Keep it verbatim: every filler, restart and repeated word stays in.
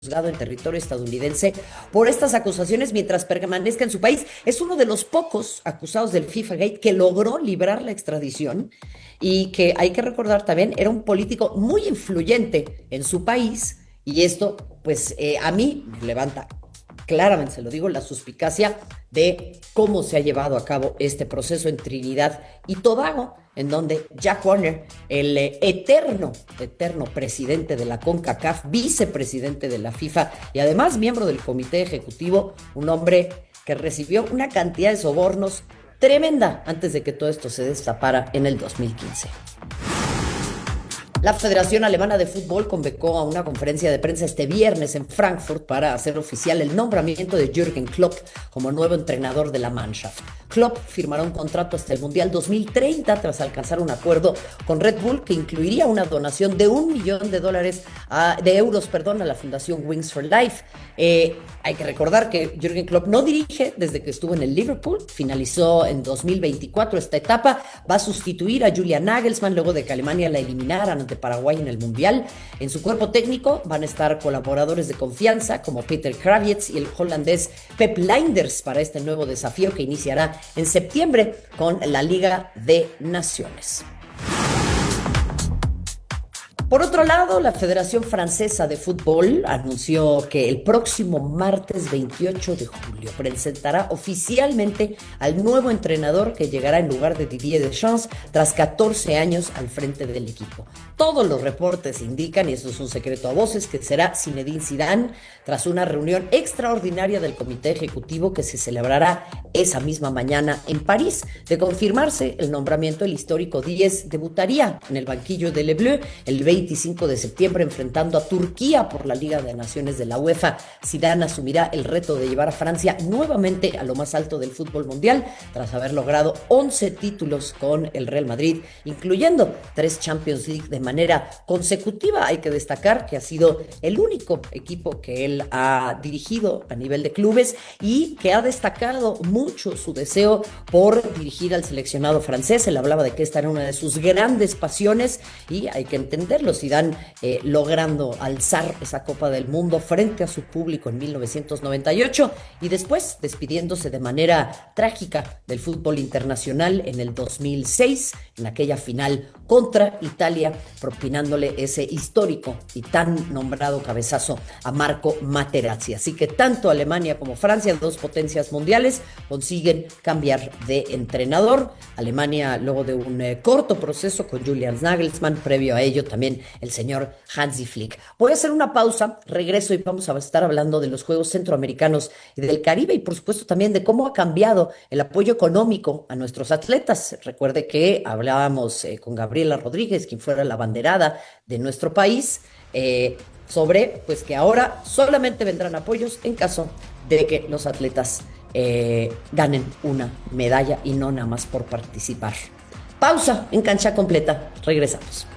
juzgado en territorio estadounidense por estas acusaciones mientras permanezca en su país. Es uno de los pocos acusados del FIFA Gate que logró librar la extradición y que hay que recordar también era un político muy influyente en su país y esto pues eh, a mí me levanta claramente, se lo digo, la suspicacia de cómo se ha llevado a cabo este proceso en Trinidad y Tobago, en donde Jack Warner, el eh, eterno, eterno presidente de la CONCACAF, vicepresidente de la FIFA y además miembro del comité ejecutivo, un hombre que recibió una cantidad de sobornos tremenda antes de que todo esto se destapara en el dos mil quince. La Federación Alemana de Fútbol convocó a una conferencia de prensa este viernes en Frankfurt para hacer oficial el nombramiento de Jürgen Klopp como nuevo entrenador de la Mannschaft. Klopp firmará un contrato hasta el Mundial dos mil treinta tras alcanzar un acuerdo con Red Bull que incluiría una donación de un millón de dólares, a, de euros, perdón, a la Fundación Wings for Life. Eh, hay que recordar que Jürgen Klopp no dirige desde que estuvo en el Liverpool, finalizó en dos mil veinticuatro esta etapa, va a sustituir a Julian Nagelsmann luego de que Alemania la eliminara ante Paraguay en el Mundial. En su cuerpo técnico van a estar colaboradores de confianza como Peter Krawietz y el holandés Pep Lijnders para este nuevo desafío que iniciará en septiembre con la Liga de Naciones. Por otro lado, la Federación Francesa de Fútbol anunció que el próximo martes veintiocho de julio presentará oficialmente al nuevo entrenador que llegará en lugar de Didier Deschamps tras catorce años al frente del equipo. Todos los reportes indican, y esto es un secreto a voces, que será Zinedine Zidane tras una reunión extraordinaria del comité ejecutivo que se celebrará esa misma mañana en París. De confirmarse el nombramiento, el histórico diez debutaría en el banquillo de Le Bleu el veinticinco de septiembre enfrentando a Turquía por la Liga de Naciones de la UEFA. Zidane asumirá el reto de llevar a Francia nuevamente a lo más alto del fútbol mundial tras haber logrado once títulos con el Real Madrid, incluyendo tres Champions League de manera consecutiva. Hay que destacar que ha sido el único equipo que él ha dirigido a nivel de clubes y que ha destacado mucho su deseo por dirigir al seleccionado francés. Él hablaba de que esta era una de sus grandes pasiones y hay que entenderlo. Zidane eh, logrando alzar esa Copa del Mundo frente a su público en mil novecientos noventa y ocho y después despidiéndose de manera trágica del fútbol internacional en el dos mil seis, en aquella final contra Italia, propinándole ese histórico y tan nombrado cabezazo a Marco Materazzi. Así que tanto Alemania como Francia, dos potencias mundiales, consiguen cambiar de entrenador. Alemania luego de un eh, corto proceso con Julian Nagelsmann, previo a ello también el señor Hansi Flick. Voy a hacer una pausa, regreso y vamos a estar hablando de los Juegos Centroamericanos y del Caribe y por supuesto también de cómo ha cambiado el apoyo económico a nuestros atletas. Recuerde que hablábamos eh, con Gabriela Rodríguez, quien fuera la abanderada de nuestro país, eh, sobre pues que ahora solamente vendrán apoyos en caso de que los atletas eh, ganen una medalla y no nada más por participar. Pausa en Cancha Completa, regresamos.